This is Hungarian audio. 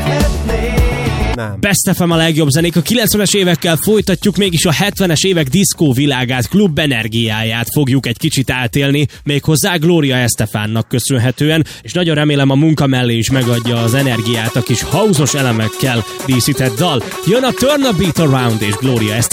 Best FM a legjobb zenék. A 90-es évekkel folytatjuk, mégis a 70-es évek diszkó világát, klub energiáját fogjuk egy kicsit átélni, méghozzá Gloria Estefánnak köszönhetően, és nagyon remélem a munka mellé is megadja az energiát a kis house-os elemekkel díszített dal. Jön a Turn a Beat Around és Gloria Estefán.